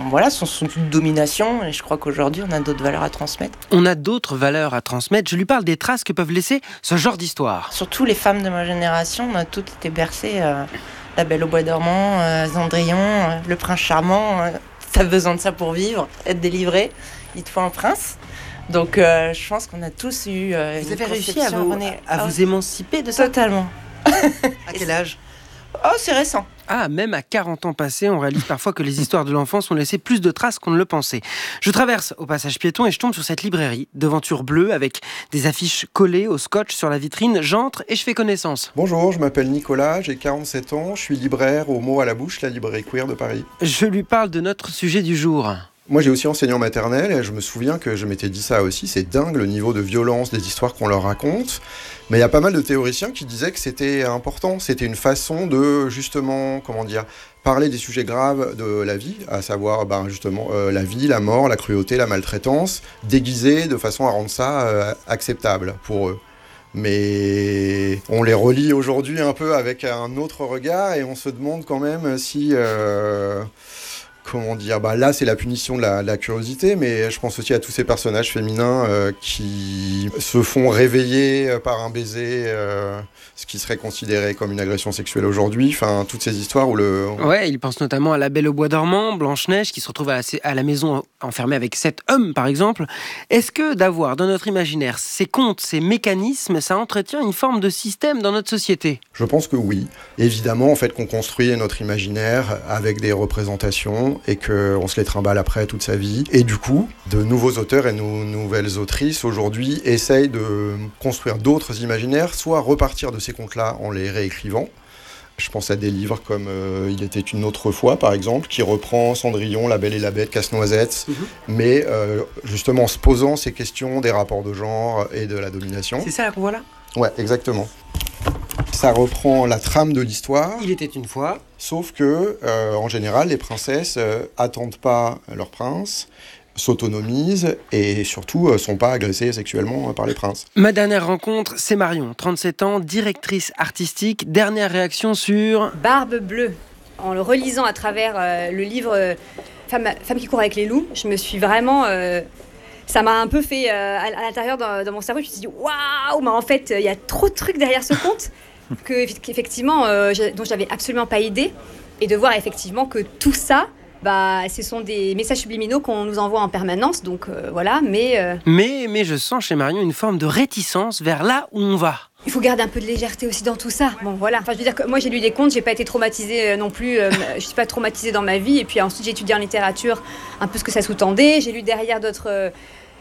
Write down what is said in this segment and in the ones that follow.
sont sous domination, et je crois qu'aujourd'hui on a d'autres valeurs à transmettre. On a d'autres valeurs à transmettre. Je lui parle des traces que peuvent laisser ce genre d'histoire. Surtout les femmes de ma génération, on a toutes été bercées. La Belle au bois dormant, Cendrillon, le prince charmant. T'as besoin de ça pour vivre, être délivré. Il te faut un prince. Donc je pense qu'on a tous eu Vous avez réussi à vous émanciper de ça? Totalement. À quel âge? Oh, c'est récent. Ah, même à 40 ans passés, on réalise parfois que les histoires de l'enfance ont laissé plus de traces qu'on ne le pensait. Je traverse au passage piéton et je tombe sur cette librairie, devanture bleue avec des affiches collées au scotch sur la vitrine. J'entre et je fais connaissance. Bonjour, je m'appelle Nicolas, j'ai 47 ans, je suis libraire au Mot à la Bouche, la librairie queer de Paris. Je lui parle de notre sujet du jour. Moi j'ai aussi enseignant maternel et je me souviens que je m'étais dit ça aussi, c'est dingue le niveau de violence des histoires qu'on leur raconte. Mais il y a pas mal de théoriciens qui disaient que c'était important, c'était une façon de justement, parler des sujets graves de la vie, à savoir la vie, la mort, la cruauté, la maltraitance, déguisés de façon à rendre ça acceptable pour eux. Mais on les relit aujourd'hui un peu avec un autre regard et on se demande quand même si... là c'est la punition de la curiosité, mais je pense aussi à tous ces personnages féminins qui se font réveiller par un baiser, ce qui serait considéré comme une agression sexuelle aujourd'hui, enfin toutes ces histoires où Ouais, il pense notamment à La Belle au bois dormant, Blanche-Neige qui se retrouve à la maison enfermée avec 7 hommes par exemple. Est-ce que d'avoir dans notre imaginaire ces contes, ces mécanismes, ça entretient une forme de système dans notre société? Je pense que oui. Évidemment, en fait, qu'on construit notre imaginaire avec des représentations et qu'on se les trimballe après toute sa vie. Et du coup, de nouveaux auteurs et nouvelles autrices aujourd'hui essayent de construire d'autres imaginaires, soit repartir de ces contes-là en les réécrivant. Je pense à des livres comme Il était une autre fois, par exemple, qui reprend Cendrillon, La Belle et la Bête, Casse-Noisette, mais justement en se posant ces questions des rapports de genre et de la domination. C'est ça qu'on voit là? Ouais, exactement. Ça reprend la trame de l'histoire. Il était une fois. Sauf que, en général, les princesses attendent pas leur prince, s'autonomisent et surtout sont pas agressées sexuellement par les princes. Ma dernière rencontre, c'est Marion, 37 ans, directrice artistique. Dernière réaction sur... Barbe bleue. En le relisant à travers le livre Femme qui court avec les loups, je me suis vraiment... ça m'a un peu fait à l'intérieur de mon cerveau. Je me suis dit waouh, mais en fait, il y a trop de trucs derrière ce conte qu'effectivement, dont je n'avais absolument pas idée. Et de voir effectivement que tout ça, ce sont des messages subliminaux qu'on nous envoie en permanence. Donc voilà, Mais je sens chez Marion une forme de réticence vers là où on va. Il faut garder un peu de légèreté aussi dans tout ça. Bon, voilà. Enfin, je veux dire que moi, j'ai lu des contes, j'ai pas été traumatisée non plus. Je suis pas traumatisée dans ma vie. Et puis ensuite, j'ai étudié en littérature un peu ce que ça sous-tendait. J'ai lu derrière d'autres...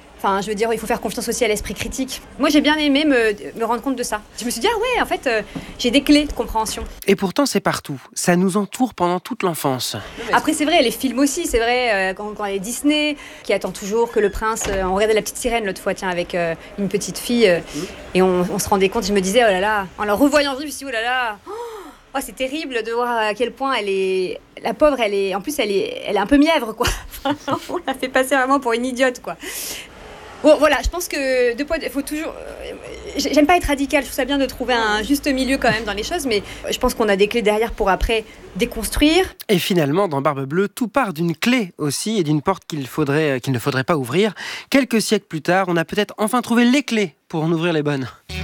il faut faire confiance aussi à l'esprit critique. Moi, j'ai bien aimé me rendre compte de ça. Je me suis dit, en fait, j'ai des clés de compréhension. Et pourtant, c'est partout. Ça nous entoure pendant toute l'enfance. Après, c'est vrai, les films aussi, c'est vrai, quand il y a Disney, qui attend toujours que le prince... on regardait La Petite Sirène l'autre fois, avec une petite fille, et on se rendait compte, je me disais, oh là là, en la revoyant, je me suis dit, oh là là, c'est terrible de voir à quel point la pauvre, elle est un peu mièvre, quoi. On la fait passer vraiment pour une idiote, quoi. Bon, voilà, je pense que il faut toujours... j'aime pas être radicale, je trouve ça bien de trouver un juste milieu quand même dans les choses, mais je pense qu'on a des clés derrière pour après déconstruire. Et finalement, dans Barbe Bleue, tout part d'une clé aussi et d'une porte qu'il ne faudrait pas ouvrir. Quelques siècles plus tard, on a peut-être enfin trouvé les clés pour en ouvrir les bonnes.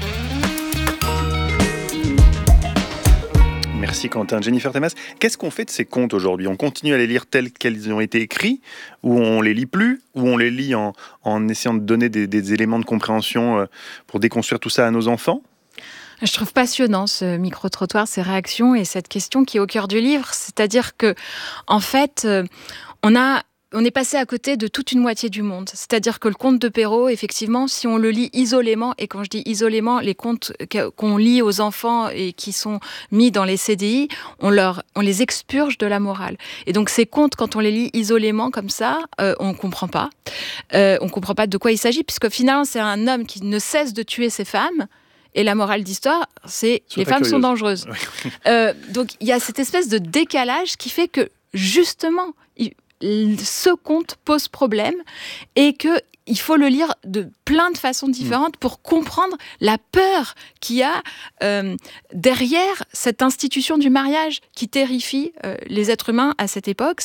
Merci Quentin. Jennifer Temas, qu'est-ce qu'on fait de ces contes aujourd'hui? On continue à les lire tels qu'ils ont été écrits, ou on les lit plus, ou on les lit en essayant de donner des éléments de compréhension pour déconstruire tout ça à nos enfants? Je trouve passionnant ce micro-trottoir, ces réactions et cette question qui est au cœur du livre. C'est-à-dire que, en fait, on est passé à côté de toute une moitié du monde. C'est-à-dire que le conte de Perrault, effectivement, si on le lit isolément, et quand je dis isolément, les contes qu'on lit aux enfants et qui sont mis dans les CDI, on les expurge de la morale. Et donc ces contes, quand on les lit isolément comme ça, on comprend pas. On comprend pas de quoi il s'agit, puisque finalement, c'est un homme qui ne cesse de tuer ses femmes. Et la morale d'histoire, c'est les femmes sont dangereuses. Donc il y a cette espèce de décalage qui fait que, justement, ce conte pose problème et qu'il faut le lire de plein de façons différentes pour comprendre la peur qu'il y a derrière cette institution du mariage qui terrifie les êtres humains à cette époque.